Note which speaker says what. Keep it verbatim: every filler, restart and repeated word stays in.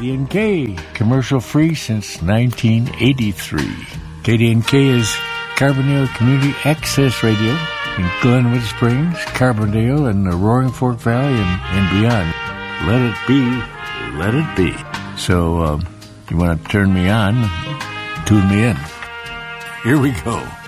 Speaker 1: D N K, commercial-free since nineteen eighty-three. K D N K is Carbondale Community Access Radio in Glenwood Springs, Carbondale, and the Roaring Fork Valley and, and beyond. Let it be, let it be. So, um, you want to turn me on, tune me in. Here we go.